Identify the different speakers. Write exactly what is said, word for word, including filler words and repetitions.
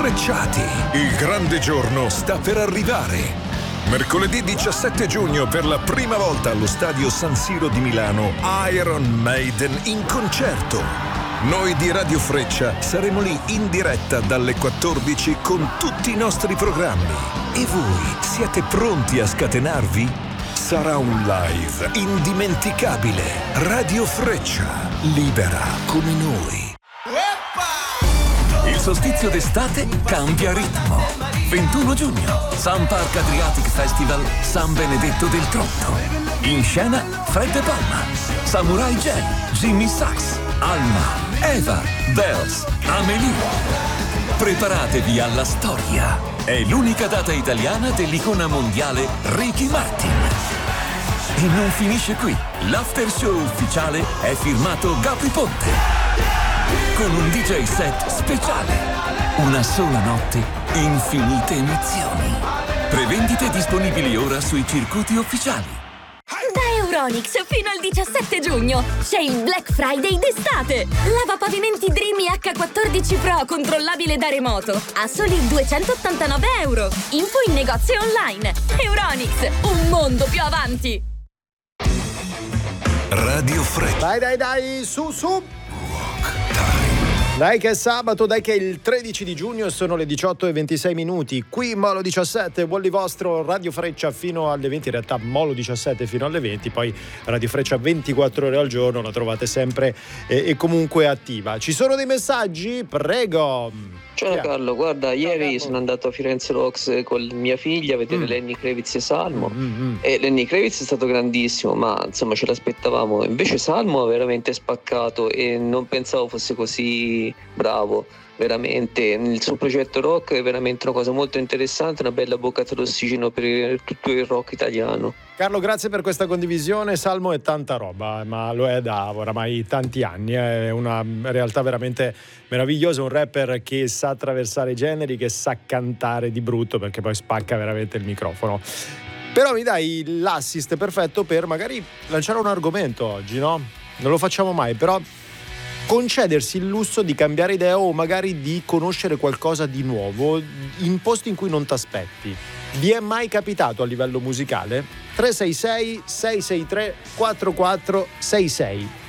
Speaker 1: Sfrecciati. Il grande giorno sta per arrivare. Mercoledì diciassette giugno, per la prima volta allo stadio San Siro di Milano, Iron Maiden in concerto. Noi di Radio Freccia saremo lì in diretta dalle quattordici con tutti i nostri programmi. E voi siete pronti a scatenarvi? Sarà un live indimenticabile. Radio Freccia, libera come noi. Il solstizio d'estate cambia ritmo. ventuno giugno, Sun Park Adriatic Festival San Benedetto del Tronto. In scena Fred De Palma, Samurai J, Jimmy Sachs, Alma, Eva, Bells, Amelie. Preparatevi alla storia. È l'unica data italiana dell'icona mondiale Ricky Martin. E non finisce qui. L'after show ufficiale è firmato Gabri Ponte, con un D J set speciale. Una sola notte, infinite emozioni. Prevendite disponibili ora sui circuiti ufficiali.
Speaker 2: Da Euronics fino al diciassette giugno c'è il Black Friday d'estate. Lavapavimenti Dreamy acca quattordici Pro controllabile da remoto a soli duecentottantanove euro. Info in negozio online. Euronics, un mondo più avanti.
Speaker 1: Radio Freccia.
Speaker 3: Dai, dai, dai, su, su. Dai che è sabato, dai che è il tredici di giugno e sono le diciotto e ventisei minuti. Qui Molo diciassette, Wally vostro, Radio Freccia fino alle venti, in realtà Molo diciassette fino alle venti, poi Radio Freccia ventiquattro ore al giorno, la trovate sempre e, e comunque attiva. Ci sono dei messaggi? Prego.
Speaker 4: Ciao
Speaker 3: Via.
Speaker 4: Carlo, guarda,
Speaker 3: Ciao,
Speaker 4: ieri
Speaker 3: Carlo.
Speaker 4: sono andato a Firenze Rocks con mia figlia a vedere
Speaker 3: Mm.
Speaker 4: Lenny Kravitz e Salmo.
Speaker 3: Mm, mm.
Speaker 4: E Lenny Kravitz è stato grandissimo, ma insomma ce l'aspettavamo. Invece Salmo ha veramente spaccato e non pensavo fosse così bravo. Veramente, il suo progetto rock è veramente una cosa molto interessante, una bella boccata d'ossigeno per tutto il rock italiano.
Speaker 3: Carlo, grazie per questa condivisione. Salmo è tanta roba, ma lo è da oramai tanti anni. È una realtà veramente meravigliosa, un rapper che sa attraversare i generi, che sa cantare di brutto, perché poi spacca veramente il microfono. Però mi dai l'assist perfetto per magari lanciare un argomento oggi, no? Non lo facciamo mai, però concedersi il lusso di cambiare idea o magari di conoscere qualcosa di nuovo in posti in cui non t'aspetti. Vi è mai capitato a livello musicale? tre sei sei sei sei tre quattro quattro sei sei